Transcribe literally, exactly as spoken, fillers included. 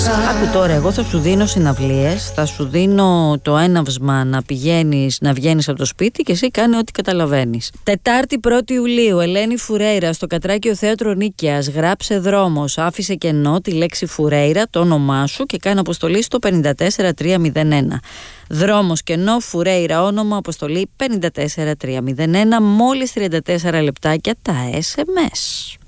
Άκου τώρα, εγώ θα σου δίνω συναυλίες, θα σου δίνω το έναυσμα να πηγαίνεις, να βγαίνεις από το σπίτι και εσύ κάνε ό,τι καταλαβαίνεις. Τετάρτη πρώτη Ιουλίου, Ελένη Φουρέιρα στο Κατράκιο Θέατρο Νίκαιας. Γράψε δρόμος, άφησε κενό τη λέξη Φουρέιρα, το όνομά σου και κάνε αποστολή στο πέντε τέσσερα τρία μηδέν ένα. Δρόμος κενό, Φουρέιρα, όνομα, αποστολή πέντε τέσσερα τρία μηδέν ένα. Μόλις τριάντα τέσσερα λεπτάκια τα ες εμ ες.